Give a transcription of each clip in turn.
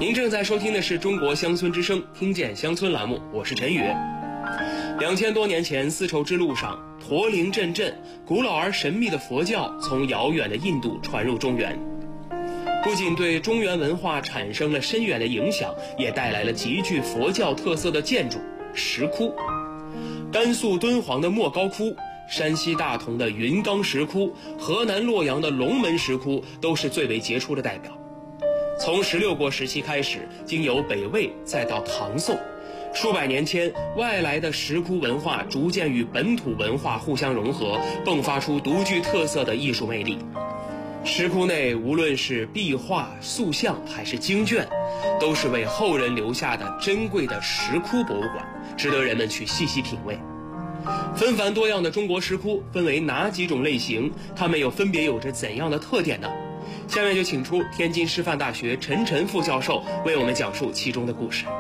您正在收听的是中国乡村之声，听见乡村栏目，我是陈宇。2000多年前，丝绸之路上，驼铃阵阵，古老而神秘的佛教从遥远的印度传入中原，不仅对中原文化产生了深远的影响，也带来了极具佛教特色的建筑石窟。甘肃敦煌的莫高窟，山西大同的云冈石窟，河南洛阳的龙门石窟都是最为杰出的代表。从16国时期开始，经由北魏再到唐宋，数百年间，外来的石窟文化逐渐与本土文化互相融合，迸发出独具特色的艺术魅力。石窟内无论是壁画、塑像还是经卷，都是为后人留下的珍贵的石窟博物馆，值得人们去细细品味。纷繁多样的中国石窟分为哪几种类型？它们又分别有着怎样的特点呢？下面就请出天津师范大学陈晨副教授为我们讲述其中的故事。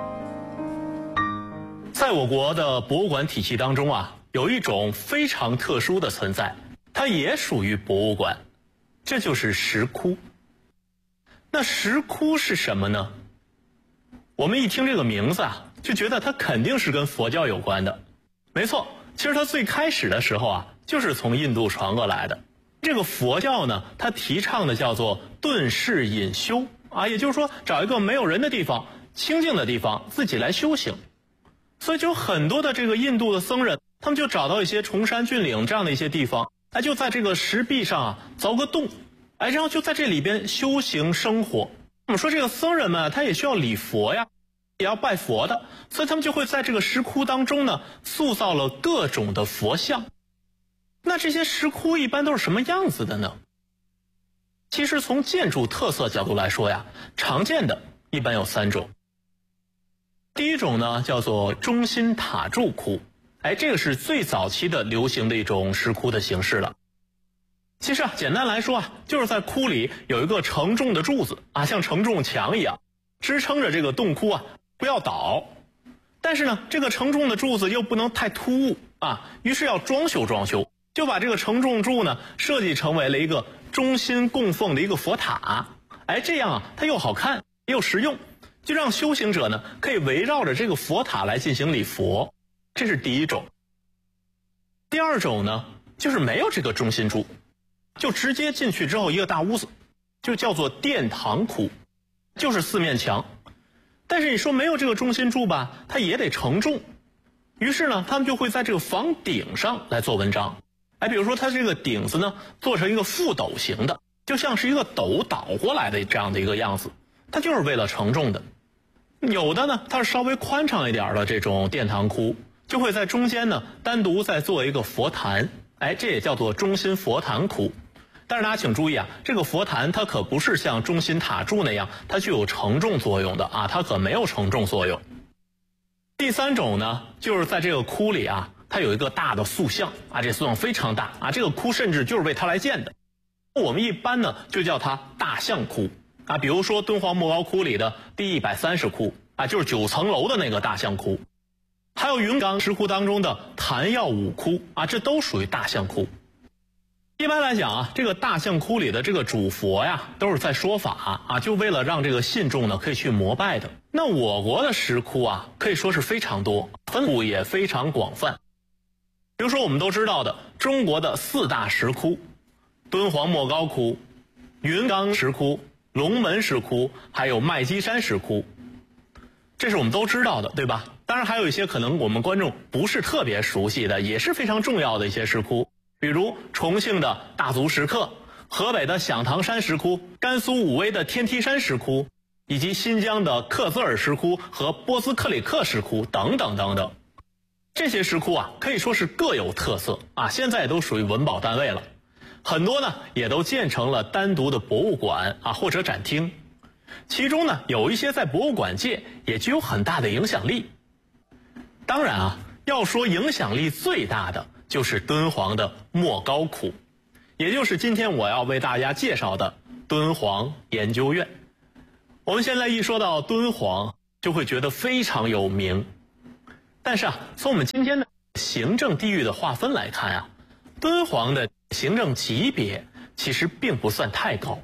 在我国的博物馆体系当中啊，有一种非常特殊的存在，它也属于博物馆，这就是石窟。那石窟是什么呢？我们一听这个名字啊，就觉得它肯定是跟佛教有关的。没错，其实它最开始的时候啊，就是从印度传过来的。这个佛教呢，它提倡的叫做遁世隐修啊，也就是说找一个没有人的地方，清静的地方，自己来修行。所以就很多的这个印度的僧人，他们就找到一些崇山峻岭这样的一些地方，就在这个石壁上啊凿个洞，然后就在这里边修行生活。我们说这个僧人们他也需要礼佛呀，也要拜佛的，所以他们就会在这个石窟当中呢塑造了各种的佛像。那这些石窟一般都是什么样子的呢？其实从建筑特色角度来说呀，常见的一般有3种。第一种呢叫做中心塔柱窟，这个是最早期的流行的一种石窟的形式了。其实简单来说啊，就是在窟里有一个承重的柱子啊，像承重墙一样，支撑着这个洞窟啊不要倒。但是呢，这个承重的柱子又不能太突兀啊，于是要装修，就把这个承重柱呢设计成为了一个中心供奉的一个佛塔。这样啊，它又好看又实用，就让修行者呢可以围绕着这个佛塔来进行礼佛。这是第一种。第二种呢，就是没有这个中心柱，就直接进去之后一个大屋子，就叫做殿堂窟，就是4面墙。但是你说没有这个中心柱吧，它也得承重。于是呢，他们就会在这个房顶上来做文章。比如说它这个顶子呢做成一个覆斗形的，就像是一个斗倒过来的这样的一个样子，它就是为了承重的。有的呢，它是稍微宽敞一点的这种殿堂窟，就会在中间呢单独再做一个佛坛，这也叫做中心佛坛窟。但是大家请注意啊，这个佛坛它可不是像中心塔柱那样它具有承重作用的啊，它可没有承重作用。第3种呢，就是在这个窟里啊，它有一个大的塑像啊，这塑像非常大啊，这个窟甚至就是为它来建的。我们一般呢就叫它大象窟啊，比如说敦煌莫高窟里的第130窟啊，就是9层楼的那个大象窟。还有云冈石窟当中的昙曜五窟啊，这都属于大象窟。一般来讲啊，这个大象窟里的这个主佛呀，都是在说法啊，就为了让这个信众呢可以去膜拜的。那我国的石窟啊，可以说是非常多，分布也非常广泛。比如说我们都知道的中国的4大石窟，敦煌莫高窟、云冈石窟、龙门石窟，还有麦积山石窟，这是我们都知道的，对吧？当然还有一些可能我们观众不是特别熟悉的，也是非常重要的一些石窟，比如重庆的大足石刻，河北的响堂山石窟，甘肃武威的天梯山石窟，以及新疆的克孜尔石窟和波斯克里克石窟等等等等。这些石窟啊，可以说是各有特色啊，现在都属于文保单位了。很多呢也都建成了单独的博物馆啊或者展厅，其中呢有一些在博物馆界也具有很大的影响力。当然啊，要说影响力最大的就是敦煌的莫高窟，也就是今天我要为大家介绍的敦煌研究院。我们现在一说到敦煌，就会觉得非常有名。但是啊，从我们今天的行政地域的划分来看啊，敦煌的行政级别其实并不算太高，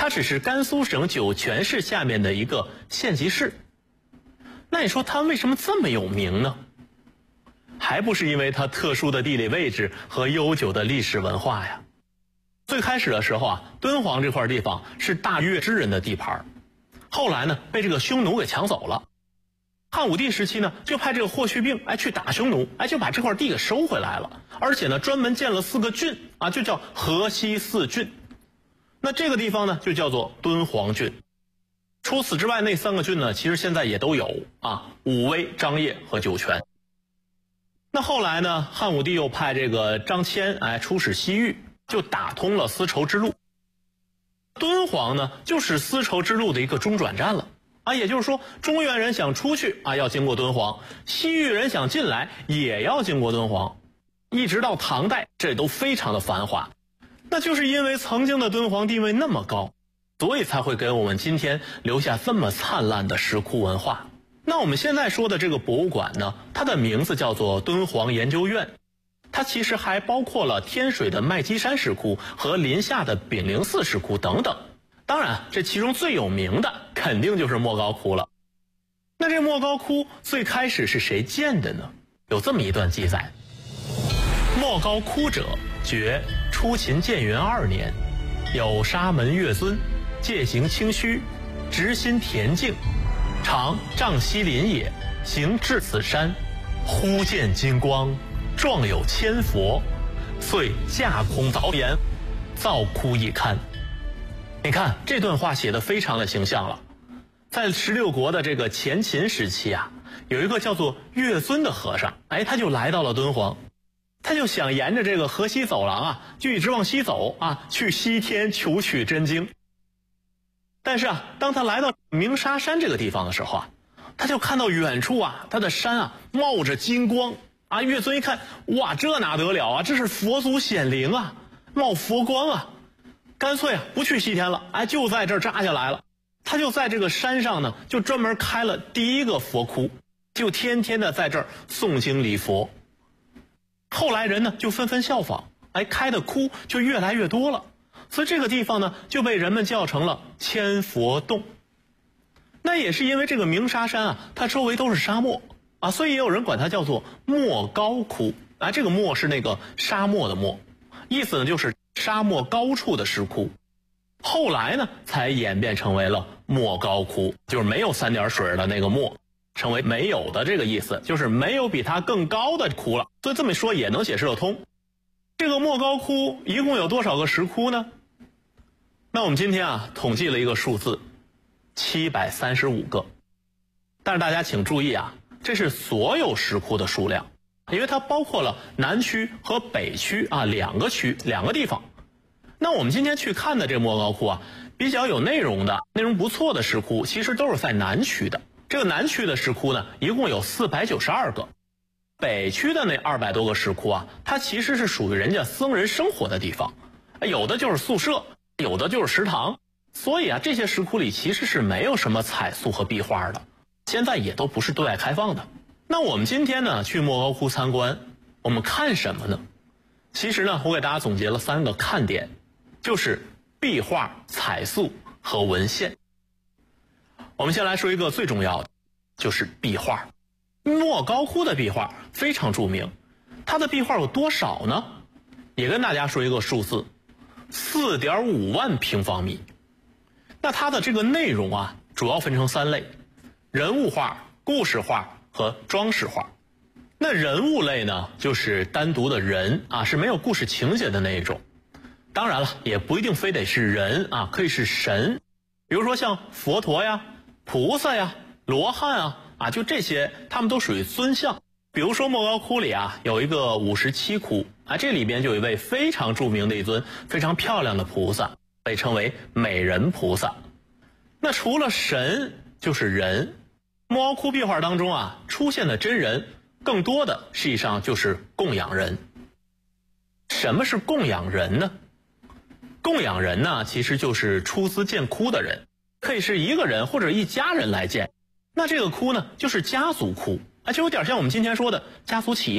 它只是甘肃省酒泉市下面的一个县级市。那你说它为什么这么有名呢？还不是因为它特殊的地理位置和悠久的历史文化呀。最开始的时候啊，敦煌这块地方是大月支人的地盘，后来呢被这个匈奴给抢走了。汉武帝时期呢，就派这个霍去病去打匈奴，就把这块地给收回来了，而且呢专门建了4个郡就叫河西4郡。那这个地方呢就叫做敦煌郡。除此之外，那3个郡呢其实现在也都有武威、张掖和酒泉。那后来呢，汉武帝又派这个张骞出使西域，就打通了丝绸之路。敦煌呢就是丝绸之路的一个中转站了也就是说，中原人想出去要经过敦煌，西域人想进来也要经过敦煌，一直到唐代，这都非常的繁华。那就是因为曾经的敦煌地位那么高，所以才会给我们今天留下这么灿烂的石窟文化。那我们现在说的这个博物馆呢，它的名字叫做敦煌研究院，它其实还包括了天水的麦积山石窟和临夏的炳灵寺石窟等等。当然，这其中最有名的肯定就是莫高窟了。那这莫高窟最开始是谁建的呢？有这么一段记载：莫高窟者，绝初秦建元2年，有沙门月尊，戒行清虚，直心恬静，常丈西林也，行至此山，忽见金光，状有千佛，遂架空凿岩，造窟一龛。你看这段话写得非常的形象了。在16国的这个前秦时期有一个叫做月尊的和尚，他就来到了敦煌，他就想沿着这个河西走廊就一直往西走去西天求取真经。但是当他来到鸣沙山这个地方的时候他就看到远处他的山冒着金光月尊一看，哇，这哪得了这是佛祖显灵冒佛光干脆不去西天了，就在这儿扎下来了。他就在这个山上呢，就专门开了第一个佛窟，就天天的在这儿诵经礼佛。后来人呢就纷纷效仿，开的窟就越来越多了，所以这个地方呢就被人们叫成了千佛洞。那也是因为这个鸣沙山它周围都是沙漠所以也有人管它叫做莫高窟这个莫是那个沙漠的漠，意思呢就是沙漠高处的石窟。后来呢才演变成为了莫高窟，就是没有3点水的那个莫，成为没有的这个意思，就是没有比它更高的窟了。所以这么说也能解释得通。这个莫高窟一共有多少个石窟呢？那我们今天统计了一个数字，735个。但是大家请注意这是所有石窟的数量，因为它包括了南区和北区2个区2个地方。那我们今天去看的这莫高窟比较有内容的、内容不错的石窟，其实都是在南区的。这个南区的石窟呢，一共有492个。北区的那200多个石窟它其实是属于人家僧人生活的地方，有的就是宿舍，有的就是食堂。所以这些石窟里其实是没有什么彩塑和壁画的，现在也都不是对外开放的。那我们今天呢去莫高窟参观，我们看什么呢？其实呢，我给大家总结了3个看点，就是壁画、彩塑和文献。我们先来说一个最重要的，就是壁画。莫高窟的壁画非常著名，它的壁画有多少呢？也跟大家说一个数字，4.5万平方米。那它的这个内容主要分成3类：人物画、故事画和装饰画。那人物类呢，就是单独的人是没有故事情节的那一种。当然了，也不一定非得是人可以是神，比如说像佛陀呀、菩萨呀、罗汉就这些，他们都属于尊像。比如说莫高窟里有一个57窟这里边就有一位非常著名的一尊非常漂亮的菩萨，被称为美人菩萨。那除了神就是人，莫高窟壁画当中出现的真人更多的实际上就是供养人。什么是供养人呢？供养人呢，其实就是出资建窟的人，可以是一个人或者一家人来建。那这个窟呢，就是家族窟，就有点像我们今天说的家族企业。